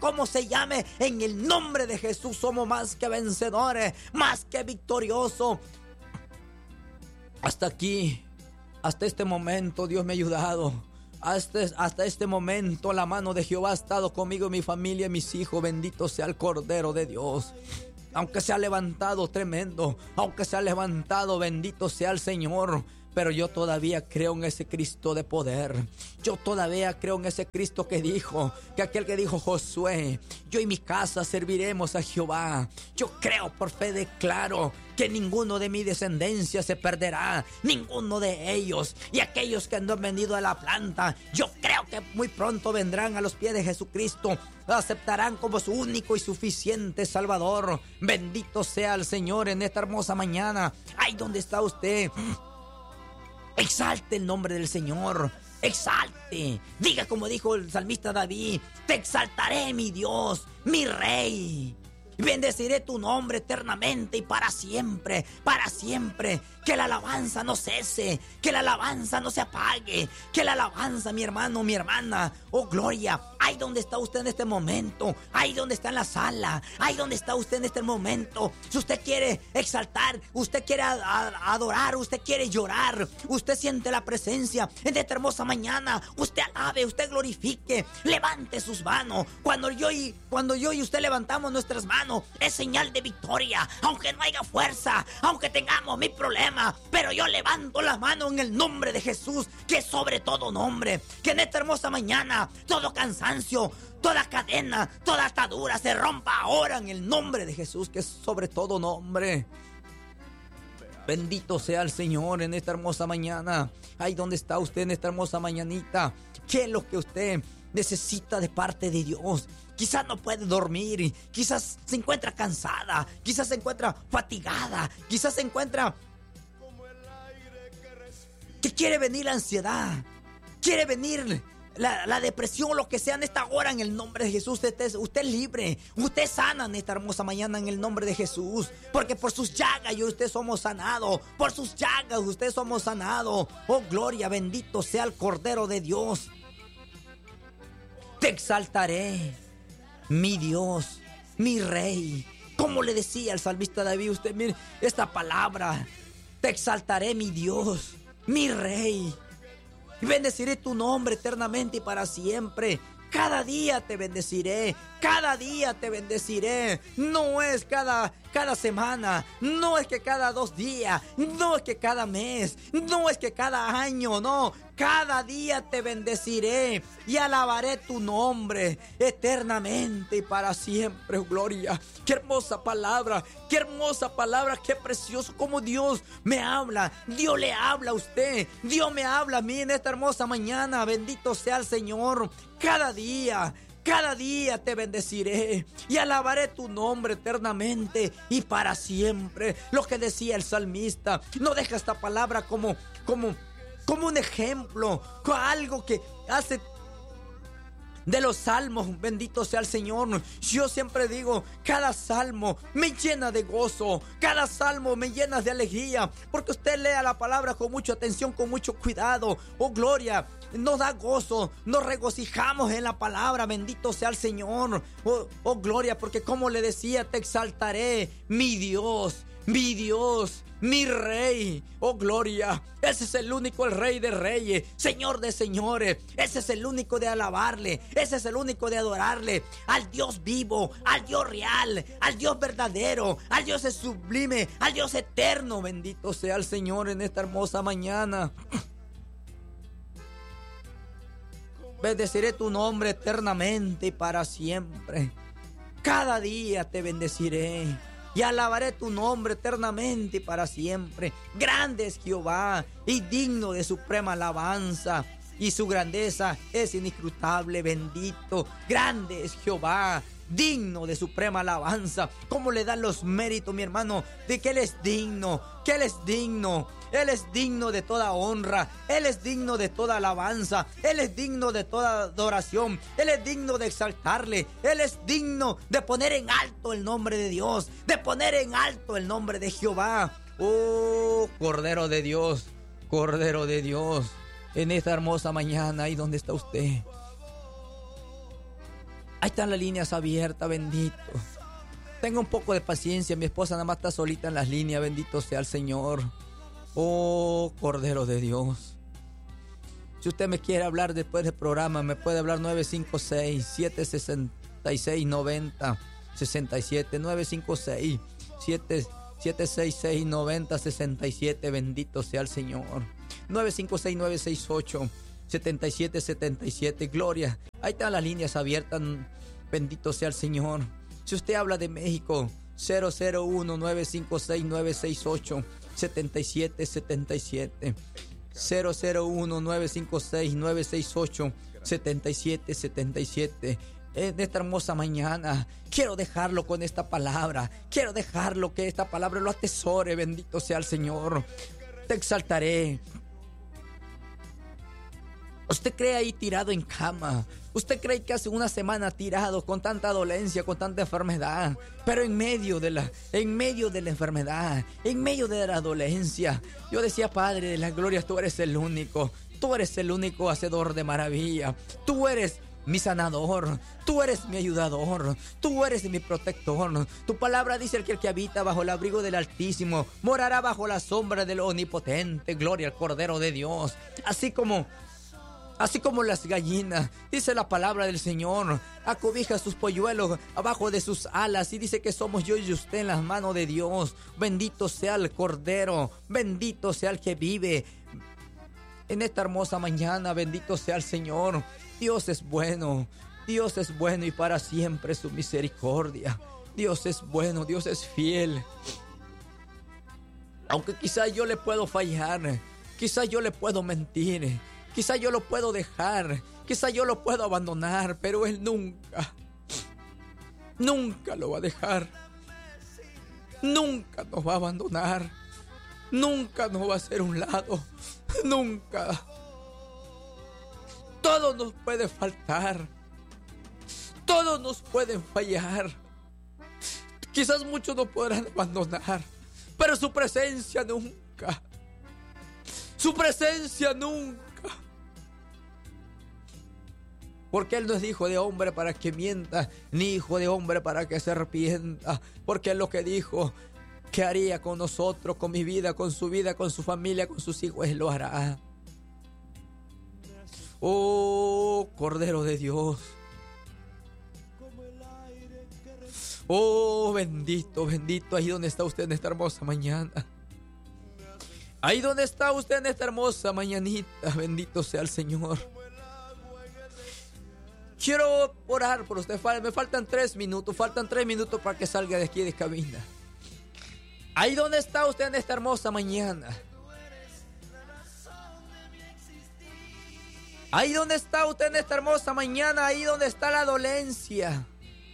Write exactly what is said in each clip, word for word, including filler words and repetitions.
cómo se llame, en el nombre de Jesús somos más que vencedores, más que victoriosos. Hasta aquí, hasta este momento, Dios me ha ayudado. Hasta, hasta este momento la mano de Jehová ha estado conmigo, mi familia y mis hijos. Bendito sea el Cordero de Dios. Aunque se ha levantado tremendo, aunque se ha levantado, bendito sea el Señor. Pero yo todavía creo en ese Cristo de poder. Yo todavía creo en ese Cristo que dijo, que aquel que dijo Josué, yo y mi casa serviremos a Jehová. Yo creo, por fe declaro, que ninguno de mi descendencia se perderá, ninguno de ellos. Y aquellos que no han venido a la planta, yo creo que muy pronto vendrán a los pies de Jesucristo, lo aceptarán como su único y suficiente Salvador. Bendito sea el Señor en esta hermosa mañana. Ay, ¿dónde está usted? Exalte el nombre del Señor. Exalte. Diga como dijo el salmista David: te exaltaré, mi Dios, mi Rey. Bendeciré tu nombre eternamente y para siempre, para siempre. Que la alabanza no cese, que la alabanza no se apague, que la alabanza, mi hermano, mi hermana, oh gloria. Ahí donde está usted en este momento, ahí donde está en la sala, ahí donde está usted en este momento. Si usted quiere exaltar, usted quiere adorar, usted quiere llorar, usted siente la presencia en esta hermosa mañana, usted alabe, usted glorifique, levante sus manos. Cuando yo y, cuando yo y usted levantamos nuestras manos, es señal de victoria. Aunque no haya fuerza, aunque tengamos mil problemas, pero yo levanto las manos en el nombre de Jesús, que es sobre todo nombre. Que en esta hermosa mañana todo cansancio, toda cadena, toda atadura se rompa ahora en el nombre de Jesús, que es sobre todo nombre. Bendito sea el Señor en esta hermosa mañana. Ahí donde está usted en esta hermosa mañanita, ¿qué es lo que usted necesita de parte de Dios? Quizás no puede dormir, quizás se encuentra cansada, quizás se encuentra fatigada, quizás se encuentra que quiere venir la ansiedad, quiere venir la, la depresión, lo que sea en esta hora. En el nombre de Jesús usted, usted es libre, usted es sana en esta hermosa mañana en el nombre de Jesús, porque por sus llagas yo y usted somos sanados, por sus llagas usted somos sanados. Oh gloria, bendito sea el Cordero de Dios. Te exaltaré, mi Dios, mi Rey. Como le decía el salmista David, usted mire esta palabra: te exaltaré, mi Dios, mi Rey. Y bendeciré tu nombre eternamente y para siempre. Cada día te bendeciré, cada día te bendeciré. No es cada, cada semana, no es que cada dos días, no es que cada mes, no es que cada año, no. Cada día te bendeciré y alabaré tu nombre eternamente y para siempre. Oh, gloria. Qué hermosa palabra, qué hermosa palabra, qué precioso como Dios me habla. Dios le habla a usted, Dios me habla a mí en esta hermosa mañana. Bendito sea el Señor. Cada día, cada día te bendeciré y alabaré tu nombre eternamente y para siempre. Lo que decía el salmista, no deja esta palabra como, como, como un ejemplo, como algo que hace de los salmos. Bendito sea el Señor. Yo siempre digo, cada salmo me llena de gozo, cada salmo me llena de alegría, porque usted lea la palabra con mucha atención, con mucho cuidado. Oh gloria, nos da gozo, nos regocijamos en la palabra. Bendito sea el Señor. Oh, oh gloria, porque como le decía, te exaltaré, mi Dios, mi Dios, mi Rey. Oh gloria, ese es el único, el Rey de reyes, Señor de señores. Ese es el único de alabarle, ese es el único de adorarle, al Dios vivo, al Dios real, al Dios verdadero, al Dios sublime, al Dios eterno. Bendito sea el Señor en esta hermosa mañana. Bendeciré tu nombre eternamente y para siempre. Cada día te bendeciré y alabaré tu nombre eternamente y para siempre. Grande es Jehová y digno de suprema alabanza, y su grandeza es inescrutable. Bendito, grande es Jehová, digno de suprema alabanza. ¿Cómo le dan los méritos, mi hermano, de que Él es digno, que Él es digno? Él es digno de toda honra, Él es digno de toda alabanza, Él es digno de toda adoración, Él es digno de exaltarle, Él es digno de poner en alto el nombre de Dios, de poner en alto el nombre de Jehová. Oh, Cordero de Dios, Cordero de Dios, en esta hermosa mañana, ahí donde está usted, Ahí están las líneas abiertas, bendito. Tenga un poco de paciencia, mi esposa nada más está solita en las líneas, bendito sea el Señor. Oh, Cordero de Dios. Si usted me quiere hablar después del programa, me puede hablar nueve cinco seis, siete seis seis, nueve cero seis siete, nueve cinco seis, siete seis seis, nueve cero seis siete, bendito sea el Señor. nueve cinco seis, nueve seis ocho, siete siete siete siete, gloria. Ahí están las líneas abiertas, bendito sea el Señor. Si usted habla de México, cero cero uno, nueve cinco seis, nueve seis ocho, siete siete siete siete. cero cero uno, nueve cinco seis, nueve seis ocho, siete siete siete siete. En esta hermosa mañana quiero dejarlo con esta palabra. Quiero dejarlo que esta palabra lo atesore. Bendito sea el Señor. Te exaltaré. Usted cree ahí tirado en cama. Usted cree que hace una semana tirado con tanta dolencia, con tanta enfermedad. Pero en medio de la, en medio de la enfermedad, en medio de la dolencia, yo decía, Padre de la gloria, tú eres el único. Tú eres el único hacedor de maravilla. Tú eres mi sanador, tú eres mi ayudador, tú eres mi protector. Tu palabra dice el que el que habita bajo el abrigo del Altísimo morará bajo la sombra del Omnipotente. Gloria al Cordero de Dios. Así como Así como las gallinas, dice la palabra del Señor, acobija sus polluelos abajo de sus alas, y dice que somos yo y usted en las manos de Dios. Bendito sea el Cordero, bendito sea el que vive en esta hermosa mañana, bendito sea el Señor. Dios es bueno, Dios es bueno y para siempre su misericordia. Dios es bueno, Dios es fiel. Aunque quizás yo le puedo fallar, quizás yo le puedo mentir, quizá yo lo puedo dejar, quizá yo lo puedo abandonar, pero Él nunca, nunca lo va a dejar. Nunca nos va a abandonar. Nunca nos va a hacer un lado. Nunca. Todo nos puede faltar. Todos nos pueden fallar. Quizás muchos nos podrán abandonar, pero su presencia nunca. Su presencia nunca. Porque Él no es hijo de hombre para que mienta, ni hijo de hombre para que se arrepienta. Porque Él lo que dijo que haría con nosotros, con mi vida, con su vida, con su familia, con sus hijos, Él lo hará. Oh, Cordero de Dios. Oh, bendito, bendito. Ahí donde está usted en esta hermosa mañana. Ahí donde está usted en esta hermosa mañanita. Bendito sea el Señor. Quiero orar por usted. Me faltan tres minutos. Faltan tres minutos para que salga de aquí de cabina. Ahí donde está usted en esta hermosa mañana. Ahí donde está usted en esta hermosa mañana. Ahí donde está la dolencia.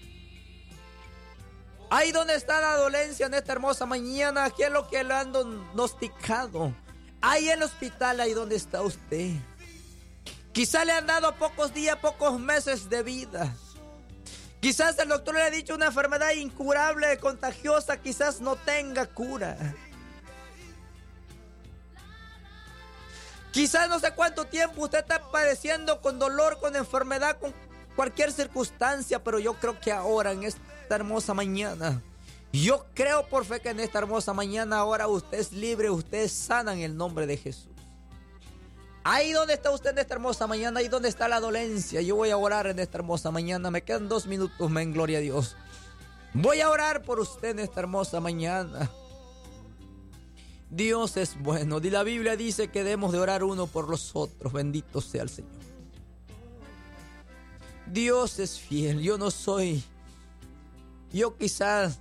Ahí donde está la dolencia en esta hermosa mañana. Aquí es lo que le han diagnosticado. Ahí en el hospital, ahí donde está usted. Quizás le han dado pocos días, pocos meses de vida. Quizás el doctor le ha dicho una enfermedad incurable, contagiosa, quizás no tenga cura. Quizás no sé cuánto tiempo usted está padeciendo con dolor, con enfermedad, con cualquier circunstancia, pero yo creo que ahora, en esta hermosa mañana, yo creo por fe que en esta hermosa mañana ahora usted es libre, usted es sana en el nombre de Jesús. Ahí donde está usted en esta hermosa mañana, ahí donde está la dolencia, yo voy a orar en esta hermosa mañana. Me quedan dos minutos, men, gloria a Dios. Voy a orar por usted en esta hermosa mañana. Dios es bueno. Y la Biblia dice que debemos de orar uno por los otros. Bendito sea el Señor. Dios es fiel. Yo no soy. Yo quizás.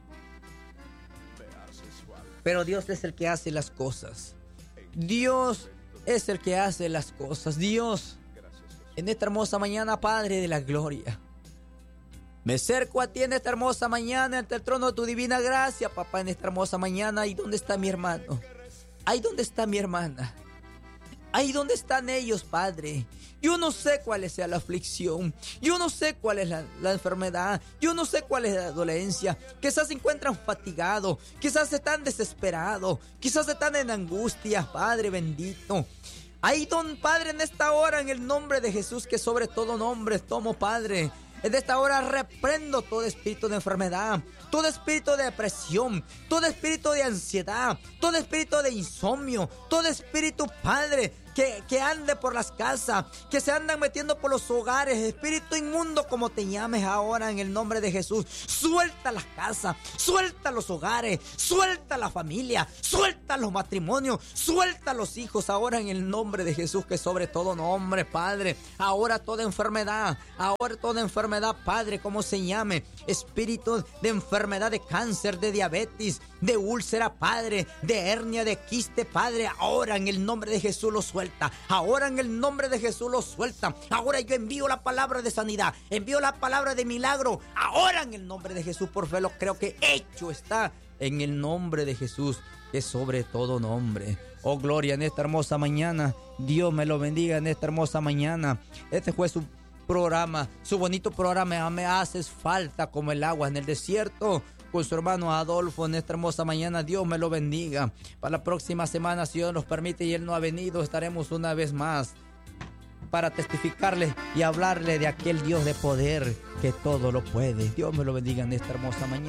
Pero Dios es el que hace las cosas. Dios es el que hace las cosas. Dios, en esta hermosa mañana, Padre de la gloria, me acerco a ti en esta hermosa mañana ante el trono de tu divina gracia, papá, en esta hermosa mañana. Ahí donde está mi hermano, ahí donde está mi hermana, ahí donde están ellos, Padre. Yo no sé cuál sea la aflicción, yo no sé cuál es la, la enfermedad, yo no sé cuál es la dolencia. Quizás se encuentran fatigados, quizás están desesperados, quizás están en angustia, Padre bendito. Ahí don Padre, en esta hora, en el nombre de Jesús, que sobre todo nombre tomo, Padre, En esta hora reprendo todo espíritu de enfermedad, todo espíritu de depresión, todo espíritu de ansiedad, todo espíritu de insomnio, todo espíritu, Padre, Que, que ande por las casas, que se andan metiendo por los hogares, espíritu inmundo, como te llames ahora, en el nombre de Jesús. Suelta las casas, suelta los hogares, suelta la familia, suelta los matrimonios, suelta los hijos ahora en el nombre de Jesús, que sobre todo nombre, Padre. Ahora toda enfermedad, ahora toda enfermedad, Padre, como se llame, espíritu de enfermedad, de cáncer, de diabetes, de úlcera, Padre, de hernia, de quiste, Padre, ahora en el nombre de Jesús lo suelta. Ahora en el nombre de Jesús lo suelta. Ahora yo envío la palabra de sanidad, envío la palabra de milagro. Ahora en el nombre de Jesús, por fe lo creo que hecho está, en el nombre de Jesús, que sobre todo nombre. Oh, gloria en esta hermosa mañana. Dios me lo bendiga en esta hermosa mañana. Este fue su programa, su bonito programa. Me haces falta como el agua en el desierto, con su hermano Adolfo en esta hermosa mañana. Dios me lo bendiga. Para la próxima semana, si Dios nos permite y Él no ha venido, estaremos una vez más para testificarle y hablarle de aquel Dios de poder que todo lo puede. Dios me lo bendiga en esta hermosa mañana.